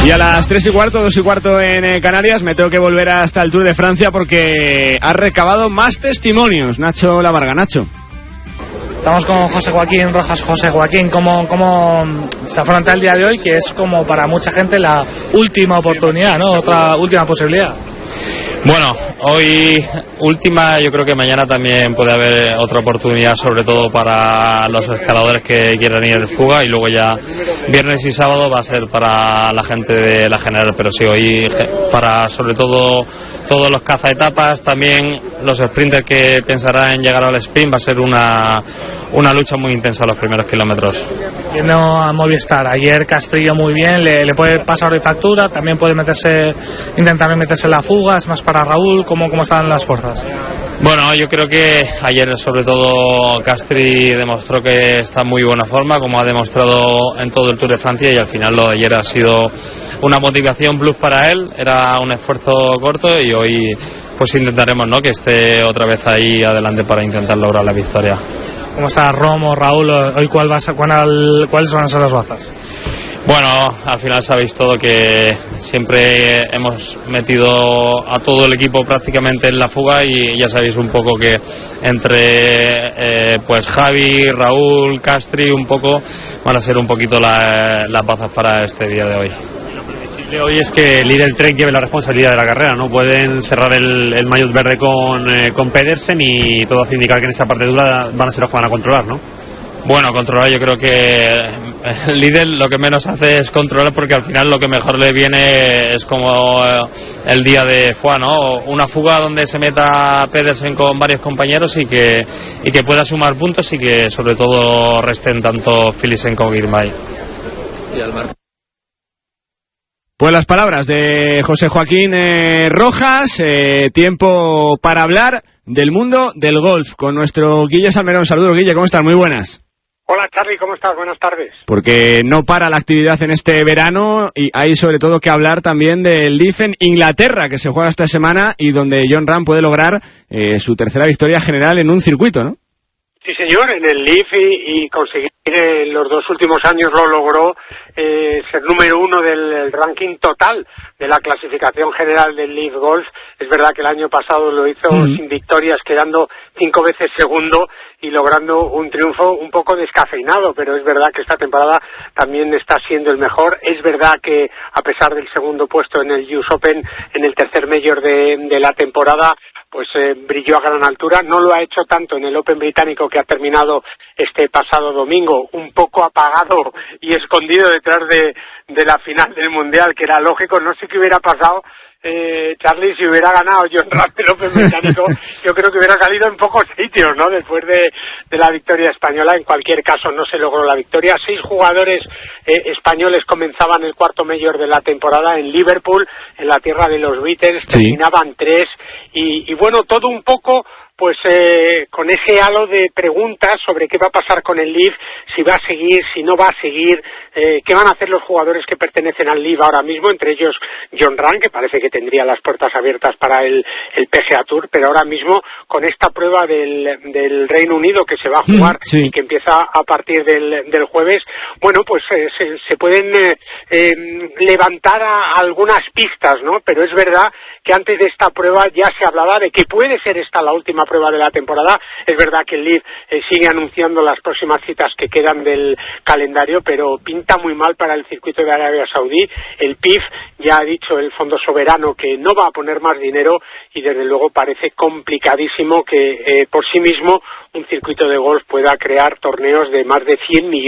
Y a las 3:15, 2:15 en Canarias, me tengo que volver hasta el Tour de Francia porque ha recabado más testimonios. Nacho Lavarga. Nacho. Estamos con José Joaquín Rojas. José Joaquín, ¿cómo se afronta el día de hoy, que es como para mucha gente la última oportunidad, ¿no? Otra última posibilidad. Bueno, hoy última, yo creo que mañana también puede haber otra oportunidad, sobre todo para los escaladores que quieran ir en fuga, y luego ya viernes y sábado va a ser para la gente de la general, pero sí, hoy para sobre todo todos los cazaetapas, también los sprinters que pensarán en llegar al sprint, va a ser una lucha muy intensa los primeros kilómetros. Yendo a Movistar, ayer Castrillo muy bien, le puede pasar hoy factura, también puede intentar meterse en la fuga, es más para Raúl. ¿Cómo están las fuerzas? Bueno, yo creo que ayer sobre todo Castri demostró que está en muy buena forma, como ha demostrado en todo el Tour de Francia, y al final lo de ayer ha sido una motivación plus para él, era un esfuerzo corto y hoy pues intentaremos, ¿no?, que esté otra vez ahí adelante para intentar lograr la victoria. ¿Cómo está Romo, Raúl? Hoy ¿cuáles van a ser las bazas? Bueno, al final sabéis todo que siempre hemos metido a todo el equipo prácticamente en la fuga, y ya sabéis un poco que entre pues Javi, Raúl, Castri un poco van a ser un poquito las bazas para este día de hoy. Lo previsible hoy es que Lidl Trek lleve la responsabilidad de la carrera, ¿no? Pueden cerrar el maillot verde con Pedersen, y todo hace indicar que en esa parte dura van a ser los que van a controlar, ¿no? Bueno, controlar, yo creo que el Lidl lo que menos hace es controlar, porque al final lo que mejor le viene es como el día de Foix, ¿no? Una fuga donde se meta Pedersen con varios compañeros y que pueda sumar puntos, y que sobre todo resten tanto Philipsen como Girmay. Pues las palabras de José Joaquín Rojas. Tiempo para hablar del mundo del golf con nuestro Guille Salmerón. Saludos, Guille, ¿cómo estás? Muy buenas. Hola, Charly, ¿cómo estás? Buenas tardes. Porque no para la actividad en este verano, y hay sobre todo que hablar también del Leaf en Inglaterra, que se juega esta semana y donde Jon Rahm puede lograr su tercera victoria general en un circuito, ¿no? Sí, señor, en el Leaf, y conseguir en los 2 últimos años lo logró ser número 1 del ranking total de la clasificación general del Leaf Golf. Es verdad que el año pasado lo hizo sin victorias, quedando 5 veces segundo y logrando un triunfo un poco descafeinado, pero es verdad que esta temporada también está siendo el mejor. Es verdad que a pesar del segundo puesto en el US Open, en el tercer Major de la temporada, pues brilló a gran altura. No lo ha hecho tanto en el Open británico, que ha terminado este pasado domingo un poco apagado y escondido detrás de la final del Mundial, que era lógico. No sé qué hubiera pasado, Charly, si hubiera ganado Jon Rahm el Open británico. Yo creo que hubiera salido en pocos sitios, ¿no?, después de la victoria española. En cualquier caso, no se logró la victoria. 6 jugadores españoles comenzaban el cuarto Major de la temporada en Liverpool, en la tierra de los Beatles. Sí. Terminaban 3 y bueno, todo un poco pues con ese halo de preguntas sobre qué va a pasar con el Leaf, si va a seguir, si no va a seguir, qué van a hacer los jugadores que pertenecen al Leaf ahora mismo, entre ellos Jon Rahm, que parece que tendría las puertas abiertas para el PGA Tour, pero ahora mismo con esta prueba del Reino Unido que se va a jugar y que empieza a partir del jueves, bueno, pues se pueden levantar algunas pistas, ¿no? Pero es verdad que antes de esta prueba ya se hablaba de que puede ser esta la última prueba de la temporada. Es verdad que el Leaf sigue anunciando las próximas citas que quedan del calendario, pero pinta muy mal para el circuito de Arabia Saudí. El PIF ya ha dicho, el Fondo Soberano, que no va a poner más dinero, y desde luego parece complicadísimo que por sí mismo un circuito de golf pueda crear torneos de más de 100 millones